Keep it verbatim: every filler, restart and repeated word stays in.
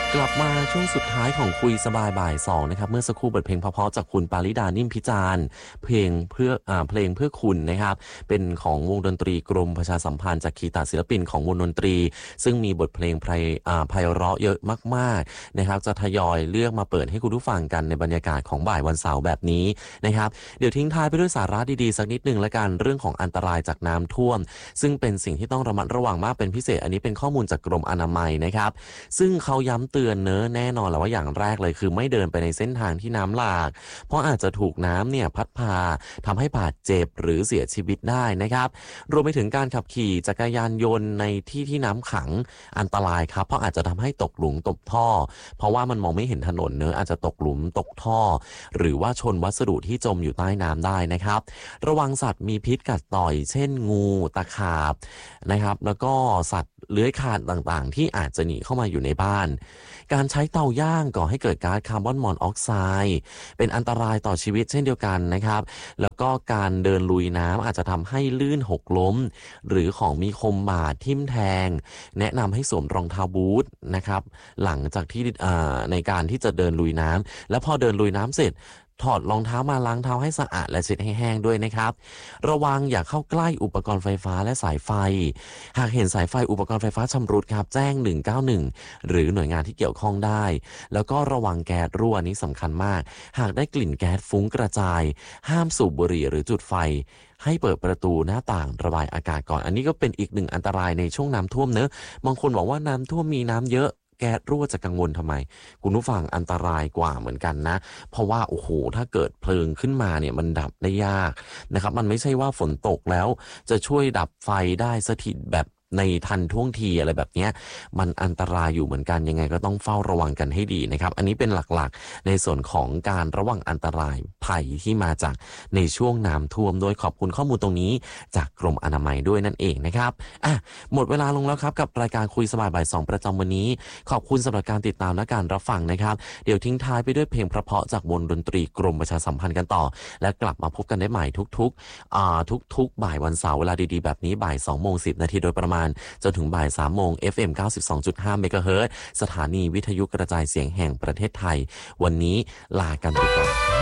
กลับมาช่วงสุดท้ายของคุยสบายบ่ายสองนะครับเมื่อสักครู่บทเพลงเพราะๆจากคุณปาริดานิ่มพิจารณ์เพลงเพื่ออ่าเพลงเพื่อคุณนะครับเป็นของวงดนตรีกรมประชาสัมพันธ์จากคีตาศิลปินของวงดนตรีซึ่งมีบทเพลงไพอ่าไพเราะเยอะมากๆนะครับจะทยอยเลือกมาเปิดให้คุณผู้ฟังกันในบรรยากาศของบ่ายวันเสาร์แบบนี้นะครับเดี๋ยวทิ้งท้ายไปด้วยสาระดีๆสักนิดนึงละกันเรื่องของอันตรายจากน้ำท่วมซึ่งเป็นสิ่งที่ต้องระมัดระวังมากเป็นพิเศษอันนี้เป็นข้อมูลจากกรมอนามัยนะครับซึ่งเขาย้ำเตือนเนอะแน่นอนแหละว่าอย่างแรกเลยคือไม่เดินไปในเส้นทางที่น้ำหลากเพราะอาจจะถูกน้ำเนี่ยพัดพาทำให้บาดเจ็บหรือเสียชีวิตได้นะครับรวมไปถึงการขับขี่จักรยานยนต์ในที่ที่น้ำขังอันตรายครับเพราะอาจจะทำให้ตกหลุมตกท่อเพราะว่ามันมองไม่เห็นถนนเนอะอาจจะตกหลุมตกท่อหรือว่าชนวัสดุที่จมอยู่ใต้น้ำได้นะครับระวังสัตว์มีพิษกัดต่อยเช่นงูตะขาบนะครับแล้วก็สัตว์เลื้อยคลานต่างๆที่อาจจะหนีเข้ามาอยู่ในบ้านการใช้เตาย่างก่อให้เกิดก๊าซคาร์บอนมอนอกไซด์เป็นอันตรายต่อชีวิตเช่นเดียวกันนะครับแล้วก็การเดินลุยน้ำอาจจะทำให้ลื่นหกล้มหรือของมีคมบาดทิ่มแทงแนะนำให้สวมรองเท้าบูทนะครับหลังจากที่ในการที่จะเดินลุยน้ำแล้วพอเดินลุยน้ำเสร็จถอดรองเท้ามาล้างเท้าให้สะอาดและเช็ดให้แห้งด้วยนะครับระวังอย่าเข้าใกล้อุปกรณ์ไฟฟ้าและสายไฟหากเห็นสายไฟอุปกรณ์ไฟฟ้าชำรุดครับแจ้งหนึ่งเก้าหนึ่งหรือหน่วยงานที่เกี่ยวข้องได้แล้วก็ระวังแก๊สรั่วนี้สำคัญมากหากได้กลิ่นแก๊สฟุ้งกระจายห้ามสูบบุหรี่หรือจุดไฟให้เปิดประตูหน้าต่างระบายอากาศก่อนอันนี้ก็เป็นอีกหนึ่งอันตรายในช่วงน้ำท่วมเนอะบางคนบอกว่าน้ำท่วมมีน้ำเยอะแก๊สรั่วจะกังวลทำไมคุณผู้ฟังอันตรายกว่าเหมือนกันนะเพราะว่าโอ้โหถ้าเกิดเพลิงขึ้นมาเนี่ยมันดับได้ยากนะครับมันไม่ใช่ว่าฝนตกแล้วจะช่วยดับไฟได้สถิตแบบในทันท่วงทีอะไรแบบนี้มันอันตรายอยู่เหมือนกันยังไงก็ต้องเฝ้าระวังกันให้ดีนะครับอันนี้เป็นหลักๆในส่วนของการระวังอันตรายภัยที่มาจากในช่วงน้ำท่วมโดยขอบคุณข้อมูลตรงนี้จากกรมอนามัยด้วยนั่นเองนะครับอ่ะหมดเวลาลงแล้วครับกับรายการคุยสบายบ่ายสองประจำวันนี้ขอบคุณสำหรับการติดตามและการรับฟังนะครับเดี๋ยวทิ้งท้ายไปด้วยเพลงเพราะๆจากวงดนตรีกรมประชาสัมพันธ์กันต่อและกลับมาพบกันได้ใหม่ทุกๆอ่าทุกๆบ่ายวันเสาร์เวลาดีๆแบบนี้บ่ายสองโมงสิบนาทีโดยประมาณจนถึงบ่ายสามโมง เอฟ เอ็ม เก้าสิบสองจุดห้า เมกะเฮิรตซ์สถานีวิทยุกระจายเสียงแห่งประเทศไทยวันนี้ลากันไปก่อน